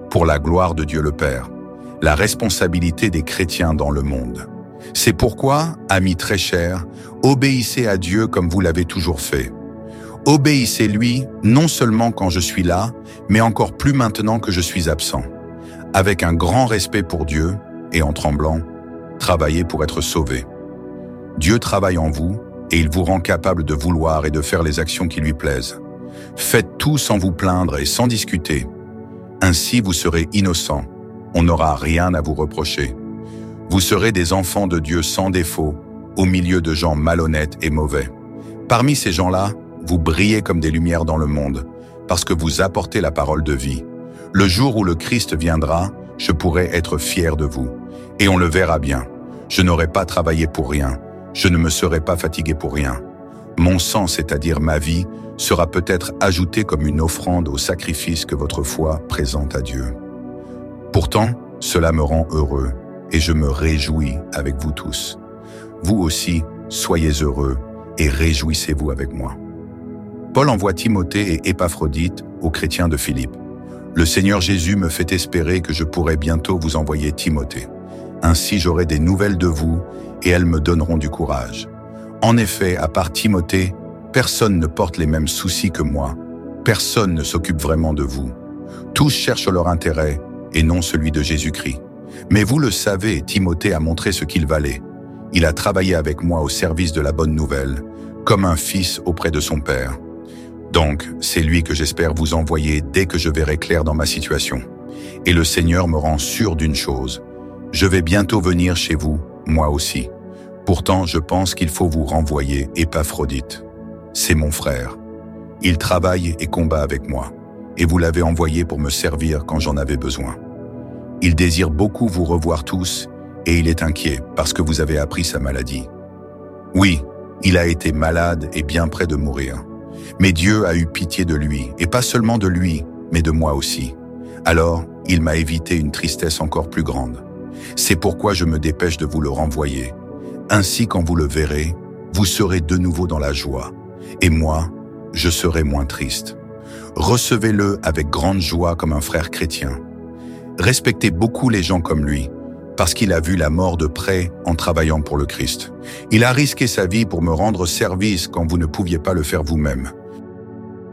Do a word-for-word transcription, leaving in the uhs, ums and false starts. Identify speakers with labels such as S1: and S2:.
S1: pour la gloire de Dieu le Père, la responsabilité des chrétiens dans le monde. C'est pourquoi, amis très chers, obéissez à Dieu comme vous l'avez toujours fait. Obéissez-lui non seulement quand je suis là, mais encore plus maintenant que je suis absent. Avec un grand respect pour Dieu et en tremblant, travaillez pour être sauvés. Dieu travaille en vous et il vous rend capable de vouloir et de faire les actions qui lui plaisent. Faites tout sans vous plaindre et sans discuter. Ainsi vous serez innocents, on n'aura rien à vous reprocher. Vous serez des enfants de Dieu sans défaut, au milieu de gens malhonnêtes et mauvais. Parmi ces gens-là, vous brillez comme des lumières dans le monde, parce que vous apportez la parole de vie. Le jour où le Christ viendra, je pourrai être fier de vous. Et on le verra bien. Je n'aurai pas travaillé pour rien. Je ne me serai pas fatigué pour rien. Mon sang, c'est-à-dire ma vie, sera peut-être ajouté comme une offrande au sacrifice que votre foi présente à Dieu. Pourtant, cela me rend heureux et je me réjouis avec vous tous. Vous aussi, soyez heureux et réjouissez-vous avec moi. Paul envoie Timothée et Épaphrodite aux chrétiens de Philippe. Le Seigneur Jésus me fait espérer que je pourrai bientôt vous envoyer Timothée. Ainsi j'aurai des nouvelles de vous et elles me donneront du courage. En effet, à part Timothée, personne ne porte les mêmes soucis que moi. Personne ne s'occupe vraiment de vous. Tous cherchent leur intérêt et non celui de Jésus-Christ. Mais vous le savez, Timothée a montré ce qu'il valait. Il a travaillé avec moi au service de la bonne nouvelle, comme un fils auprès de son père. Donc, c'est lui que j'espère vous envoyer dès que je verrai clair dans ma situation. Et le Seigneur me rend sûr d'une chose. Je vais bientôt venir chez vous, moi aussi. Pourtant, je pense qu'il faut vous renvoyer Épaphrodite. C'est mon frère. Il travaille et combat avec moi, et vous l'avez envoyé pour me servir quand j'en avais besoin. Il désire beaucoup vous revoir tous, et il est inquiet parce que vous avez appris sa maladie. Oui, il a été malade et bien près de mourir. Mais Dieu a eu pitié de lui, et pas seulement de lui, mais de moi aussi. Alors, il m'a évité une tristesse encore plus grande. C'est pourquoi je me dépêche de vous le renvoyer. Ainsi, quand vous le verrez, vous serez de nouveau dans la joie. Et moi, je serai moins triste. Recevez-le avec grande joie comme un frère chrétien. Respectez beaucoup les gens comme lui, parce qu'il a vu la mort de près en travaillant pour le Christ. Il a risqué sa vie pour me rendre service quand vous ne pouviez pas le faire vous-même.